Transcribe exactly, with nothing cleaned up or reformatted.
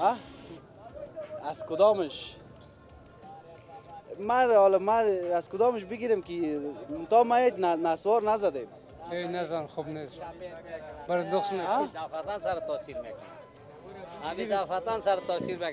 ها از کدامش ما حالا ما از کدامش بگیریم که تا ما هیچ نسوار نزدیم ای نزن خوب نیست بر دخش میکنه دفعتاً سر تاثیر میکنه همین دفعتاً سر تاثیر میکنه